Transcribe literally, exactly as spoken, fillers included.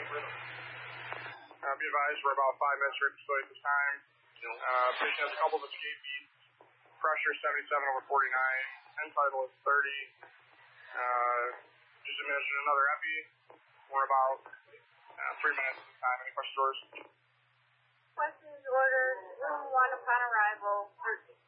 Uh, be advised, we're about five minutes ready to deploy at this time. Uh, patient has a couple of escape beats. Pressure seventy-seven over forty-nine. End tidal is thirty. Uh, just administered another epi. We're about uh, three minutes at this time. Any questions, orders? Questions ordered. Room one upon arrival. thirteen.